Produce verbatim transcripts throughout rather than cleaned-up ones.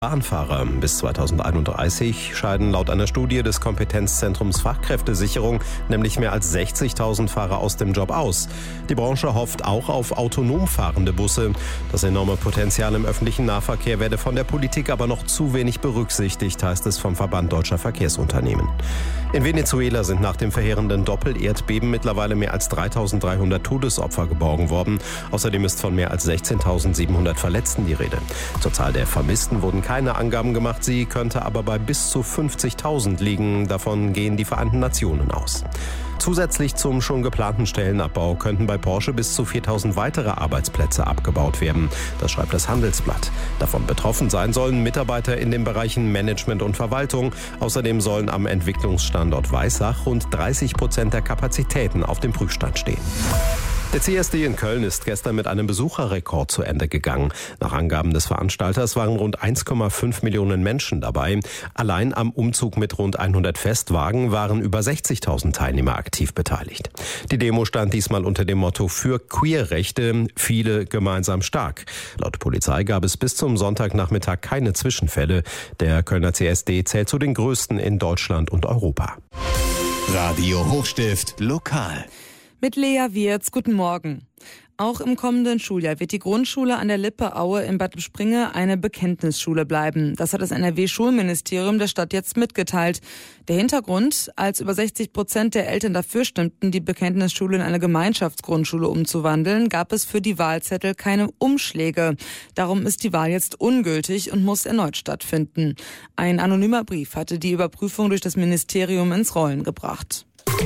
Bahnfahrer. Bis zweitausendeinunddreißig scheiden laut einer Studie des Kompetenzzentrums Fachkräftesicherung nämlich mehr als sechzigtausend Fahrer aus dem Job aus. Die Branche hofft auch auf autonom fahrende Busse. Das enorme Potenzial im öffentlichen Nahverkehr werde von der Politik aber noch zu wenig berücksichtigt, heißt es vom Verband Deutscher Verkehrsunternehmen. In Venezuela sind nach dem verheerenden Doppelerdbeben mittlerweile mehr als dreitausenddreihundert Todesopfer geborgen worden. Außerdem ist von mehr als sechzehntausendsiebenhundert Verletzten die Rede. Zur Zahl der Vermissten wurden keine Angaben gemacht, sie könnte aber bei bis zu fünfzigtausend liegen. Davon gehen die Vereinten Nationen aus. Zusätzlich zum schon geplanten Stellenabbau könnten bei Porsche bis zu viertausend weitere Arbeitsplätze abgebaut werden. Das schreibt das Handelsblatt. Davon betroffen sein sollen Mitarbeiter in den Bereichen Management und Verwaltung. Außerdem sollen am Entwicklungsstandort Weissach rund dreißig Prozent der Kapazitäten auf dem Prüfstand stehen. Der C S D in Köln ist gestern mit einem Besucherrekord zu Ende gegangen. Nach Angaben des Veranstalters waren rund eins Komma fünf Millionen Menschen dabei. Allein am Umzug mit rund hundert Festwagen waren über sechzigtausend Teilnehmer aktiv beteiligt. Die Demo stand diesmal unter dem Motto für Queerrechte, viele gemeinsam stark. Laut Polizei gab es bis zum Sonntagnachmittag keine Zwischenfälle. Der Kölner C S D zählt zu den größten in Deutschland und Europa. Radio Hochstift lokal. Mit Lea Wirz, guten Morgen. Auch im kommenden Schuljahr wird die Grundschule an der Lippe-Aue in Bad Springe eine Bekenntnisschule bleiben. Das hat das N R W-Schulministerium der Stadt jetzt mitgeteilt. Der Hintergrund, als über sechzig Prozent der Eltern dafür stimmten, die Bekenntnisschule in eine Gemeinschaftsgrundschule umzuwandeln, gab es für die Wahlzettel keine Umschläge. Darum ist die Wahl jetzt ungültig und muss erneut stattfinden. Ein anonymer Brief hatte die Überprüfung durch das Ministerium ins Rollen gebracht.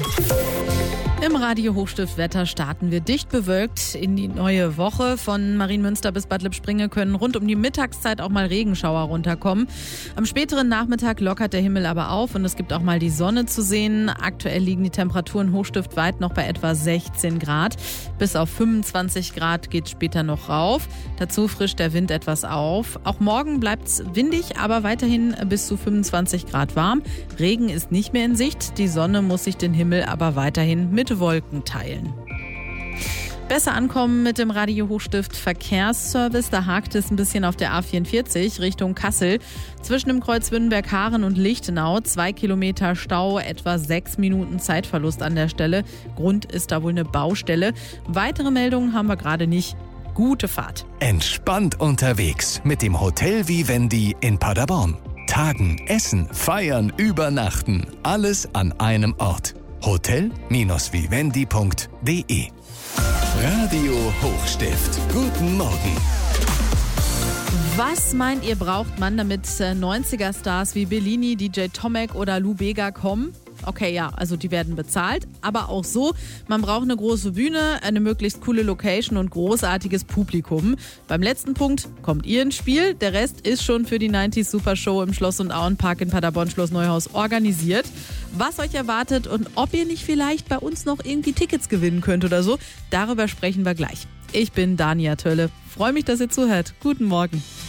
Im Radio Hochstift Wetter starten wir dicht bewölkt in die neue Woche. Von Marienmünster bis Bad Lippspringe können rund um die Mittagszeit auch mal Regenschauer runterkommen. Am späteren Nachmittag lockert der Himmel aber auf und es gibt auch mal die Sonne zu sehen. Aktuell liegen die Temperaturen hochstiftweit noch bei etwa sechzehn Grad. Bis auf fünfundzwanzig Grad geht es später noch rauf. Dazu frischt der Wind etwas auf. Auch morgen bleibt es windig, aber weiterhin bis zu fünfundzwanzig Grad warm. Regen ist nicht mehr in Sicht. Die Sonne muss sich den Himmel aber weiterhin mit Wolken teilen. Besser ankommen mit dem Radio Hochstift Verkehrsservice. Da hakt es ein bisschen auf der A vierundvierzig Richtung Kassel. Zwischen dem Kreuz Wünnenberg-Haaren und Lichtenau. Zwei Kilometer Stau, etwa sechs Minuten Zeitverlust an der Stelle. Grund ist da wohl eine Baustelle. Weitere Meldungen haben wir gerade nicht. Gute Fahrt. Entspannt unterwegs mit dem Hotel Vivendi in Paderborn. Tagen, essen, feiern, übernachten. Alles an einem Ort. hotel Vivendi punkt de. Radio Hochstift. Guten Morgen. Was meint ihr, braucht man, damit neunziger-Stars wie Bellini, D J Tomek oder Lou Bega kommen? Okay, ja, also die werden bezahlt, aber auch so, man braucht eine große Bühne, eine möglichst coole Location und großartiges Publikum. Beim letzten Punkt kommt ihr ins Spiel, der Rest ist schon für die neunziger Super Show im Schloss- und Auenpark in Paderborn Schloss Neuhaus organisiert. Was euch erwartet und ob ihr nicht vielleicht bei uns noch irgendwie Tickets gewinnen könnt oder so, darüber sprechen wir gleich. Ich bin Dania Tölle, freue mich, dass ihr zuhört. Guten Morgen.